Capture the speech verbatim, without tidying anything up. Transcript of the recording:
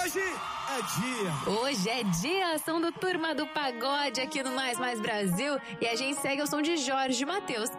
Hoje é dia. Hoje é dia, ação do Turma do Pagode aqui no Mais Mais Brasil. E a gente segue o som de Jorge Mateus,